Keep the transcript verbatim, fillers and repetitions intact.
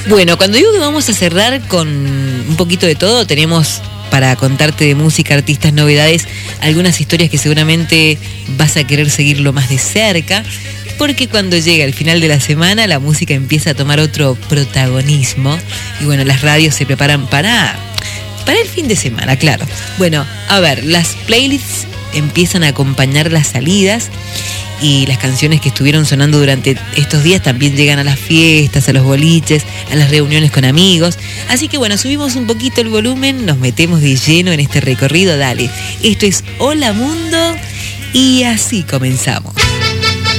Bueno, cuando digo que vamos a cerrar con un poquito de todo, tenemos para contarte de música, artistas, novedades, algunas historias que seguramente vas a querer seguirlo más de cerca, porque cuando llega el final de la semana la música empieza a tomar otro protagonismo y bueno, las radios se preparan para, para el fin de semana, claro. Bueno, a ver, las playlists empiezan a acompañar las salidas y las canciones que estuvieron sonando durante estos días también llegan a las fiestas, a los boliches, a las reuniones con amigos. Así que bueno, subimos un poquito el volumen, nos metemos de lleno en este recorrido. Dale, esto es Hola Mundo y así comenzamos.